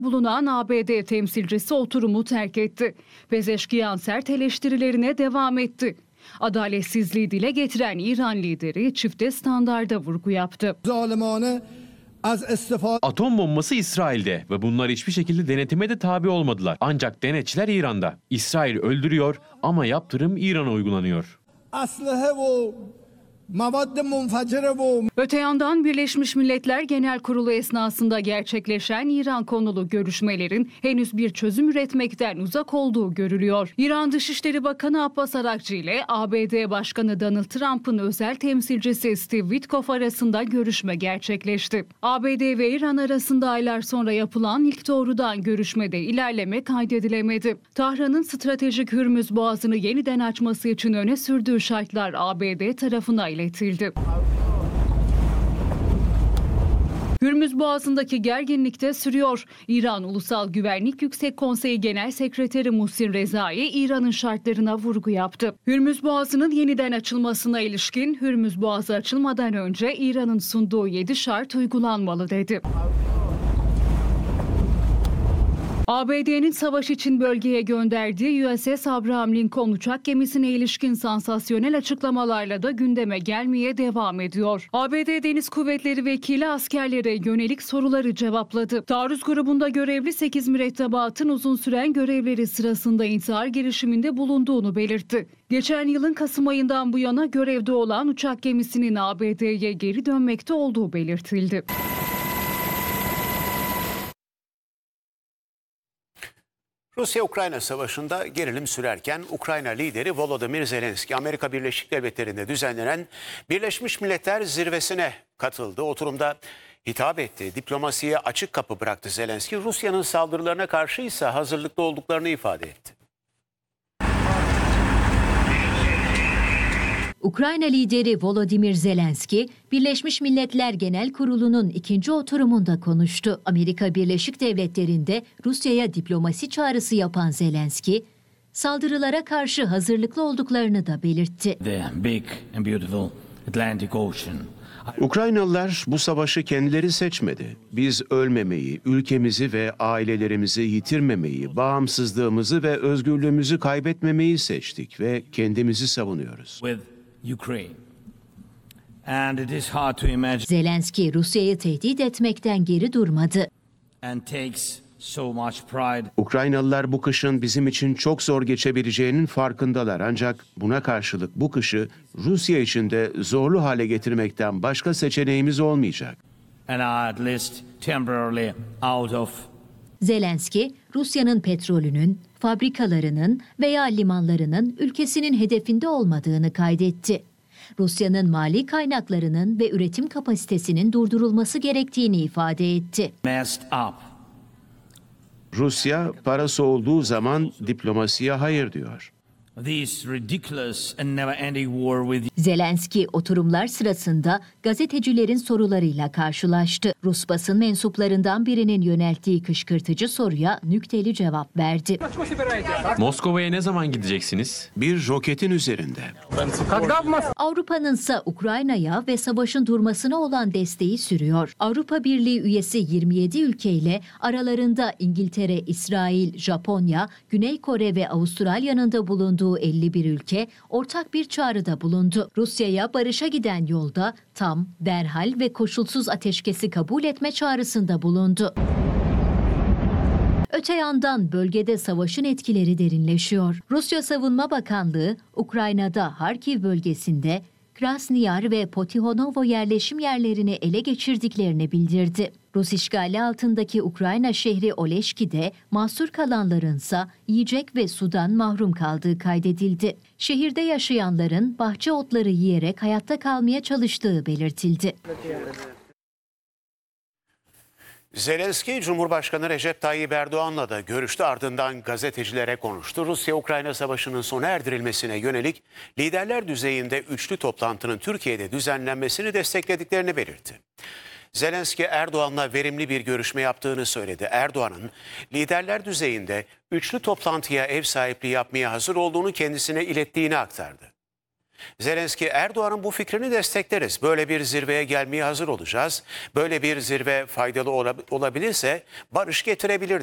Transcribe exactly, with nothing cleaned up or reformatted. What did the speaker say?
bulunan A B D temsilcisi oturumu terk etti. Pezeşkiyan sert eleştirilerine devam etti. Adaletsizliği dile getiren İran lideri çifte standarda vurgu yaptı. Zalimane Atom bombası İsrail'de ve bunlar hiçbir şekilde denetime de tabi olmadılar. Ancak denetçiler İran'da. İsrail öldürüyor ama yaptırım İran'a uygulanıyor. Öte yandan Birleşmiş Milletler Genel Kurulu esnasında gerçekleşen İran konulu görüşmelerin henüz bir çözüm üretmekten uzak olduğu görülüyor. İran Dışişleri Bakanı Abbas Arakçı ile A B D Başkanı Donald Trump'ın özel temsilcisi Steve Witkoff arasında görüşme gerçekleşti. A B D ve İran arasında aylar sonra yapılan ilk doğrudan görüşmede ilerleme kaydedilemedi. Tahran'ın stratejik Hürmüz Boğazı'nı yeniden açması için öne sürdüğü şartlar A B D tarafına iletildi. Hürmüz Boğazı'ndaki gerginlik de sürüyor. İran Ulusal Güvenlik Yüksek Konseyi Genel Sekreteri Muhsin Rezai, İran'ın şartlarına vurgu yaptı. Hürmüz Boğazı'nın yeniden açılmasına ilişkin Hürmüz Boğazı açılmadan önce İran'ın sunduğu yedi şart uygulanmalı dedi. A B D'nin savaş için bölgeye gönderdiği U S S Abraham Lincoln uçak gemisine ilişkin sansasyonel açıklamalarla da gündeme gelmeye devam ediyor. A B D Deniz Kuvvetleri Vekili askerlere yönelik soruları cevapladı. Taarruz grubunda görevli sekiz mürettebatın uzun süren görevleri sırasında intihar girişiminde bulunduğunu belirtti. Geçen yılın Kasım ayından bu yana görevde olan uçak gemisinin A B D'ye geri dönmekte olduğu belirtildi. Rusya-Ukrayna savaşında gerilim sürerken Ukrayna lideri Volodymyr Zelenski Amerika Birleşik Devletleri'nde düzenlenen Birleşmiş Milletler Zirvesi'ne katıldı. Oturumda hitap etti. Diplomasiye açık kapı bıraktı Zelenski. Rusya'nın saldırılarına karşı ise hazırlıklı olduklarını ifade etti. Ukrayna lideri Volodymyr Zelenski, Birleşmiş Milletler Genel Kurulu'nun ikinci oturumunda konuştu. Amerika Birleşik Devletleri'nde Rusya'ya diplomasi çağrısı yapan Zelenski, saldırılara karşı hazırlıklı olduklarını da belirtti. The big and beautiful Atlantic Ocean. Ukraynalılar bu savaşı kendileri seçmedi. Biz ölmemeyi, ülkemizi ve ailelerimizi yitirmemeyi, bağımsızlığımızı ve özgürlüğümüzü kaybetmemeyi seçtik ve kendimizi savunuyoruz. With Ukraine. And it is hard to imagine. Zelenski Rusya'yı tehdit etmekten geri durmadı. And takes so much pride. Ukraynalılar bu kışın bizim için çok zor geçebileceğinin farkındalar. Ancak buna karşılık bu kışı Rusya için de zorlu hale getirmekten başka seçeneğimiz olmayacak. And are at least temporarily out of. Zelenski, Rusya'nın petrolünün, fabrikalarının veya limanlarının ülkesinin hedefinde olmadığını kaydetti. Rusya'nın mali kaynaklarının ve üretim kapasitesinin durdurulması gerektiğini ifade etti. Messed up. Rusya parası olduğu zaman diplomasiye hayır diyor. This ridiculous and never-ending war with. Zelenski oturumlar sırasında gazetecilerin sorularıyla karşılaştı. Rus basın mensuplarından birinin yönelttiği kışkırtıcı soruya nükteli cevap verdi. Moskova'ya ne zaman gideceksiniz? Bir roketin üzerinde. Avrupa'nın ise Ukrayna'ya ve savaşın durmasına olan desteği sürüyor. Avrupa Birliği üyesi yirmi yedi ülkeyle aralarında İngiltere, İsrail, Japonya, Güney Kore ve Avustralya'nın da bulunduğu elli bir ülke ortak bir çağrıda bulundu. Rusya'ya barışa giden yolda tam, derhal ve koşulsuz ateşkesi kabul etme çağrısında bulundu. Öte yandan bölgede savaşın etkileri derinleşiyor. Rusya Savunma Bakanlığı, Ukrayna'da Harkiv bölgesinde Krasniyar ve Potihonovo yerleşim yerlerini ele geçirdiklerini bildirdi. Rus işgali altındaki Ukrayna şehri Oleşki'de mahsur kalanlarınsa yiyecek ve sudan mahrum kaldığı kaydedildi. Şehirde yaşayanların bahçe otları yiyerek hayatta kalmaya çalıştığı belirtildi. Zelenski, Cumhurbaşkanı Recep Tayyip Erdoğan'la da görüştü, ardından gazetecilere konuştu. Rusya-Ukrayna savaşının sona erdirilmesine yönelik liderler düzeyinde üçlü toplantının Türkiye'de düzenlenmesini desteklediklerini belirtti. Zelenski, Erdoğan'la verimli bir görüşme yaptığını söyledi. Erdoğan'ın liderler düzeyinde üçlü toplantıya ev sahipliği yapmaya hazır olduğunu kendisine ilettiğini aktardı. Zelenski, Erdoğan'ın bu fikrini destekleriz. Böyle bir zirveye gelmeye hazır olacağız. Böyle bir zirve faydalı olabilirse barış getirebilir